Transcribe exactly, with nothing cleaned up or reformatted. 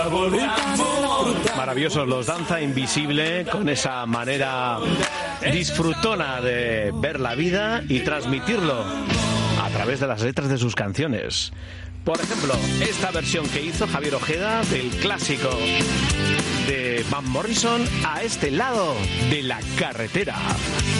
Maravillosos los Danza Invisible, con esa manera disfrutona de ver la vida y transmitirlo a través de las letras de sus canciones. Por ejemplo, esta versión que hizo Javier Ojeda del clásico de Van Morrison, A este lado de la carretera.